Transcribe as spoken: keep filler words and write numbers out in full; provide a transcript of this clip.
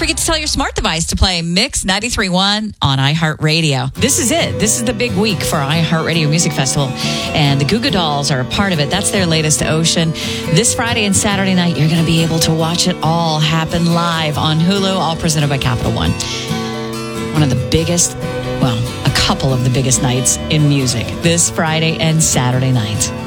forget to tell your smart device to play Mix ninety-three point one on iHeartRadio. This is it. This is the big week for iHeartRadio Music Festival, and the Goo Goo Dolls are a part of it. That's their latest Ocean. This Friday and Saturday night, you're going to be able to watch it all happen live on Hulu, all presented by Capital One. One of the biggest, well, a couple of the biggest nights in music this Friday and Saturday night.